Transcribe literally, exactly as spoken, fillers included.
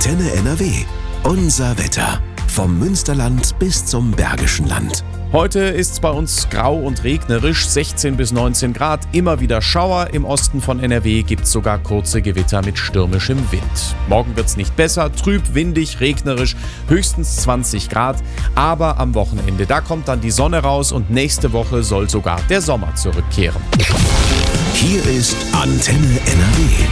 Antenne N R W. Unser Wetter. Vom Münsterland bis zum Bergischen Land. Heute ist es bei uns grau und regnerisch, sechzehn bis neunzehn Grad, immer wieder Schauer. Im Osten von N R W gibt es sogar kurze Gewitter mit stürmischem Wind. Morgen wird es nicht besser, trüb, windig, regnerisch, höchstens zwanzig Grad. Aber am Wochenende, da kommt dann die Sonne raus und nächste Woche soll sogar der Sommer zurückkehren. Hier ist Antenne N R W.